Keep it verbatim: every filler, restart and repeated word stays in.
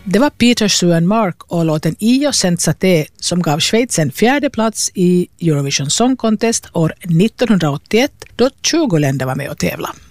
Det var Peter Suan Mark och låten Io senza te som gav Schweiz en fjärde plats i Eurovision Song Contest år nittonhundraåttioett då tjugo länder var med och tävla.